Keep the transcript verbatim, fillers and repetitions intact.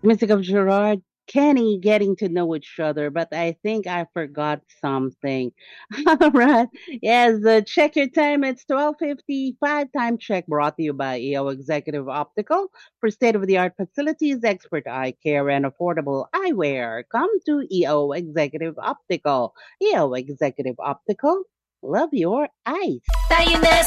Mystic of Gerard, Kenny getting to know each other, but I think I forgot something. All right. Yes, uh, check your time. It's twelve fifty-five. Time check brought to you by E O Executive Optical for state-of-the-art facilities, expert eye care, and affordable eyewear. Come to E O Executive Optical. E O Executive Optical. Love your eyes.